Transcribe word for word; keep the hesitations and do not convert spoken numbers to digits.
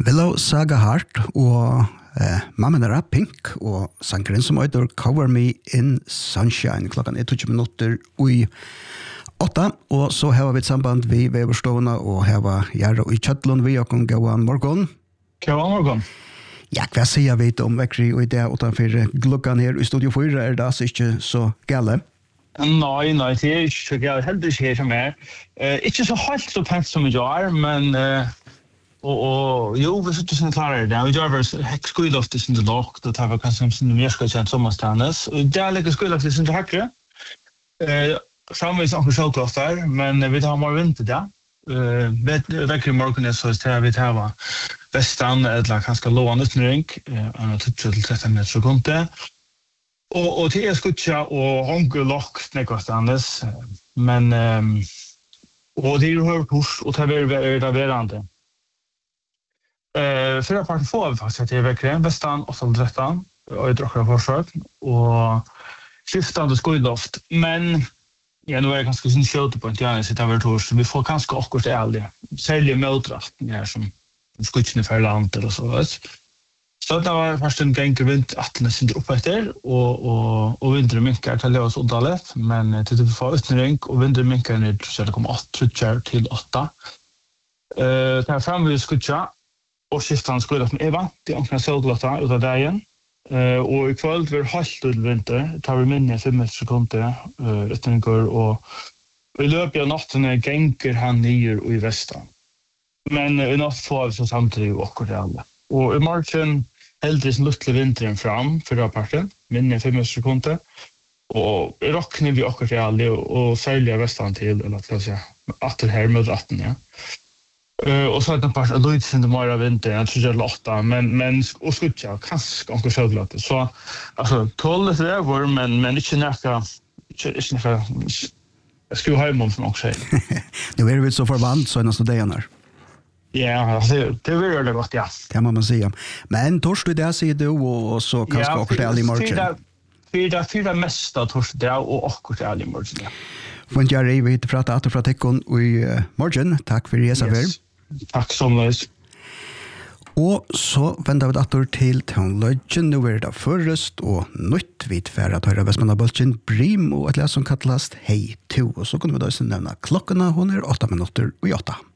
Willow Saga Hart og eh, Mamma Nara Pink og sangeren som heter Cover Me in Sunshine klokkan er tjúgu minutter ui åtta og så har vi et samband vi Veverstående og her var Gjerra i Kjøtlund vi og Gåan Morgon. Gåan Morgon. Ja, hva sier vi om vekkri og idé utenfor glukkan her i Studio fyra er det altså ikke så gale? Nei, nei, det er ikke så gale, heldig ikke her som er. Eh, ikke så helt så pent som vi gjør, men eh, Og, og jo, vi sitter sånn klarer det. Vi gjør vel skuiloftet sin til lågt, det tar vi kanskje som mer skal kjent sommerstandes. Og det er like skuiloftet sin til høyre. Eh, Samvis anker sjåklofter, men vi tar mer vind til det. Eh, vekker i morgen er så stedet vi tar vestan, eller kanskje lån utnøring, en tjugo til tretti meter sekunde. Og, og til jeg skutja og honker lågt nekvastandes, men um, og det er jo hørt hos, og det er verande. Eh, förra parten får vi faktiskt till veckan Västan och så tretton och ett drakar försök och skiftande skuldloft men ja nu är det ganska sin skjuta på inte jag sitter över tors så vi får kanske akkurat ärligt sälja motrast ja som skutchen för landet och så vet så det var först en gång runt attna sin upp efter och och och vindre minkar till oss undalet men till det får utnring och vindre minkar ner så det kommer åtta till åtta eh där fram vi skutcha och skiftan skulle med Eva det ankna solglata ut av dagen eh och i kväll var halt ut vinter tar vi minne fem sekunder eh utningar och i löpet av natten gänger han ner i västan men i natt får vi så samtidigt och det alla och i marken äldre sin luttle vintern fram för parten minne fem sekunder och rocknar vi också det alla och sälja västan till eller så att säga åter här med ratten ja. Uh, och så att en par Lloyd sin tomorrow vinter jag tror jag lotta men men och skutja kanske onkel självklart så alltså tolv det var men men inte näka inte näka jag skulle ha hem från också nu är vi så förband så nästa dagarna ja alltså det var det gott ja det må man säga men torsdag det säger du och så kanske också det i morgon fyra fyra mesta torsdag och också det i morgon ja Von Jerry vi pratar att från tekon i morgon tack för resa väl Tack så mycket. Og så vender vi dator til Tonløgjen, nå er det først og nytt vidt for at høyre Vestmannabolgen Brim og et les som kallast Hei to. Og så kunne vi da nevne klokkene, hun er åtta minutter og åtta.